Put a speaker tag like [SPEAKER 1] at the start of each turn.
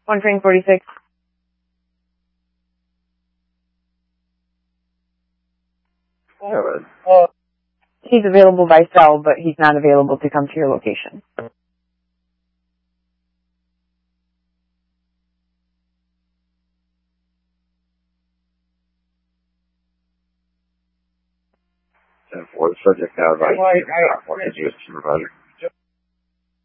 [SPEAKER 1] One train 46. He's available by cell, but he's not available to come to your location.
[SPEAKER 2] For the subject now, right? What did you supervisor?